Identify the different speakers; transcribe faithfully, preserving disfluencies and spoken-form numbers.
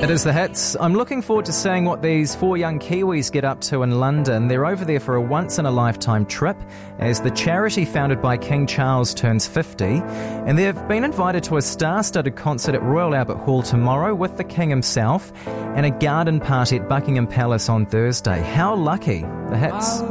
Speaker 1: It is The Hits. I'm looking forward to seeing what these four young Kiwis get up to in London. They're over there for a once-in-a-lifetime trip as the charity founded by King Charles turns fifty. And they've been invited to a star-studded concert at Royal Albert Hall tomorrow with the King himself and a garden party at Buckingham Palace on Thursday. How lucky. The Hits.